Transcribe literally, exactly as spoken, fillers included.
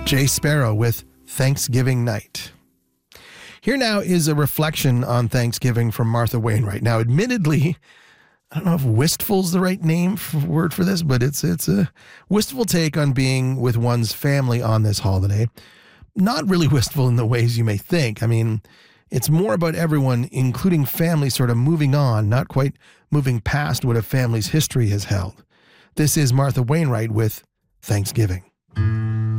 Jay Sparrow with Thanksgiving Night. Here now is a reflection on Thanksgiving from Martha Wainwright. Now, admittedly, I don't know if wistful is the right name for, word for this, but it's it's a wistful take on being with one's family on this holiday. Not really wistful in the ways you may think. I mean, it's more about everyone, including family, sort of moving on, not quite moving past what a family's history has held. This is Martha Wainwright with Thanksgiving.